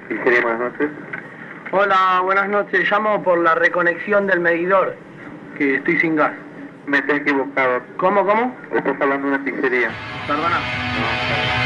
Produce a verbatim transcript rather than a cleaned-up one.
Pizzería, buenas noches. Hola, buenas noches. Llamo por la reconexión del medidor, que estoy sin gas. Me está equivocado. ¿Cómo, cómo? Estás hablando de una pizzería. Perdona. No,